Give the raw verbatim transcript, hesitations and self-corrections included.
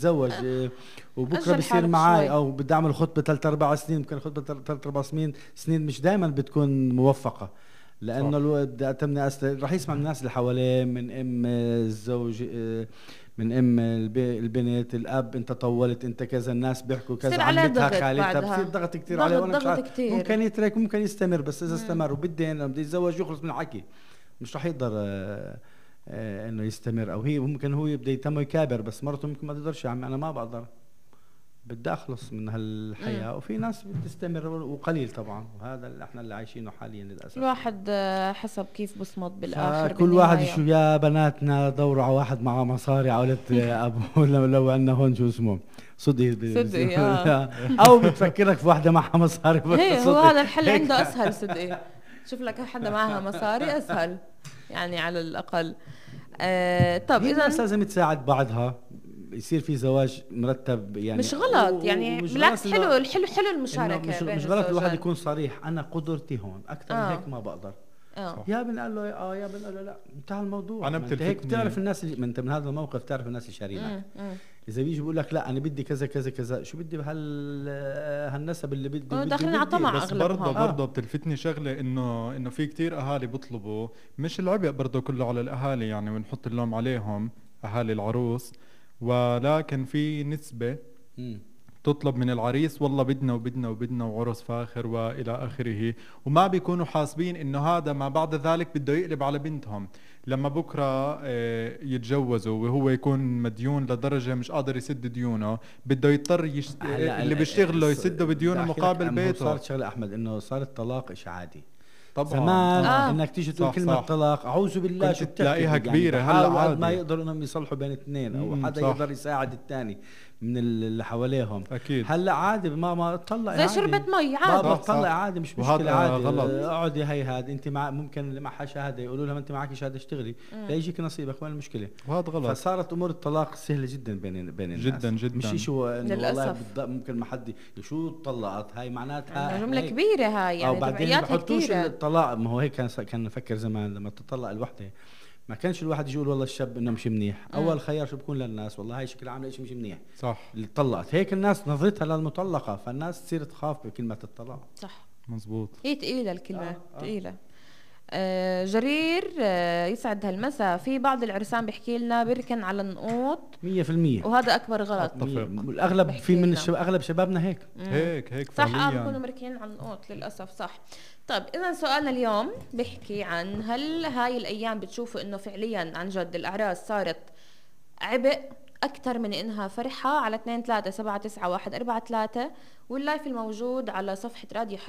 بتزوج آه، وبكره أجل بصير حالك معي شوي. او بدي اعمل خطبه ثلاث اربع سنين، ممكن خطبه ثلاث اربع سنين سنين مش دائما بتكون موفقه، لانه صح. الولد اتمنى أسل... رح يسمع من الناس اللي حواليه، من ام الزوج آه، من ام الب- البنت، الاب انت طولت انت كذا، الناس بيحكوا كذا، بصير عليه عمتها ضغط خالتها، بعدها. بصير ضغط كتير عليه. ضغط وانا مش ضغط عارف، كتير. ممكن يترك ممكن يستمر، بس اذا مم. استمر وبدين لما بده يتزوج يخلص من الحكي، مش رح يقدر آه، آه، انه يستمر. او هي ممكن هو يبدا يتم يكابر، بس مرته ممكن ما تقدرش، يا عمي انا ما بقدر، بدي اخلص من هالحياه. وفي ناس بتستمر وقليل طبعا، وهذا اللي احنا اللي عايشينه حاليا للاسف. الواحد آه، حسب كيف بصمت بالاخر. كل واحد بالنهاية. شو، يا بناتنا دوروا على واحد معه مصاري على ولد ابوه لو, لو عندنا هون شو اسمه صدقي صدقي، آه. او بتفكرك في واحده معها مصاري. هي هو صدقي. هذا الحل هيك. عنده اسهل. صدقي شوف لك حدا معها مصاري اسهل يعني على الاقل. آه طب هي الناس اذا لازم تساعد بعضها، يصير في زواج مرتب يعني. مش غلط و- يعني، ومش بالعكس غلط حلو إنه- الحلو حلو إنه المشاركه مش, بين مش غلط الواحد الزوجين. يكون صريح، انا قدرتي هون اكثر من آه. هيك ما بقدر. اه يا بن قال له اه، يا بن قال له لا، انتهى الموضوع. أنا ما انت هيك بتلفتني- بتعرف الناس اللي، ما انت من هذا الموقف تعرف الناس اللي شارينك. مم، مم. اذا بيجي بيقول لك لا انا بدي كذا كذا كذا، شو بدي بهال هالنسب اللي بدي آه، بدي داخلين بدي. على طمع. بس أغلبها. برضه آه. برضه بتلفتني شغله انه انه في كتير اهالي بيطلبوا، مش العبء برضه كله على الاهالي يعني، ونحط اللوم عليهم اهالي العروس، ولكن في نسبه مم. تطلب من العريس والله بدنا وبدنا وبدنا وعرس فاخر والى اخره، وما بيكونوا حاسبين انه هذا ما بعد ذلك بده يقلب على بنتهم لما بكره آه، يتجوزوا وهو يكون مديون لدرجه مش قادر يسد ديونه، بده يضطر يش... هلا اللي ال- بيشتغله ال- يسده بديونه بدي أحكي لك مقابل أنه بيته. صارت شغله احمد، انه صار الطلاق شيء عادي. طبعا زمان آه. انك تيجي تقول صح كلمه صح. طلاق اعوذ بالله كنت شو بتحكي تلاقيها يعني، كبيرة، هلا بحاولوا قد ما عادي. يقدروا انهم يصلحوا بين اثنين، او مم، حدا صح. يقدر يساعد الثاني من اللي حواليهم. اكيد. هلا عادي، ما ما طلع زي شربت مي عادي. بابا صح، طلع صح. عادي، مش وهذا مشكله عادي. غلط. اقعدي هي هذا انت مع، ممكن اللي معها شهاده يقولوا لها ما انت معك شهاده اشتغلي، لا يجيك نصيبك، وين المشكله؟ وهذا غلط فصارت امور الطلاق سهله جدا بين بين الناس، جدا جدا. مش شيء انه والله للأسف. بالض- ممكن ما حد شو طلقت هاي معناتها جملة هيك. كبيرة هاي او يعني، بعدين تبعياتها بحطوش كثيرة. الطلاق. ما هو هيك كان كان نفكر زمان لما تطلق الوحده، ما كانش الواحد يقول والله الشاب انه مش منيح. مم. اول خيار شو بكون للناس، والله هاي شكل عامله شيء مش منيح صح اللي طلقت، هيك الناس نظرتها للمطلقه، فالناس تصير تخاف بكلمه الطلاق. صح. مزبوط. هي تقيلة الكلمة. آه، آه. تقيلة. آه جرير آه يسعد هالمساء. في بعض العرسان بيحكي لنا بيركن على النقوط، مية في المية وهذا اكبر غلط. أتفق. الاغلب بحكي في من لنا. الشباب، اغلب شبابنا هيك. هيك هيك صح. اه فعليا. بكونوا مركين على النقوط للاسف. صح. طيب اذا سؤالنا اليوم بيحكي عن هل هاي الايام بتشوفوا انه فعليا عن جد الاعراس صارت عبء اكثر من انها فرحه؟ على اثنين ثلاثة سبعة تسعة واحد أربعة ثلاثة، واللايف الموجود على صفحه راديو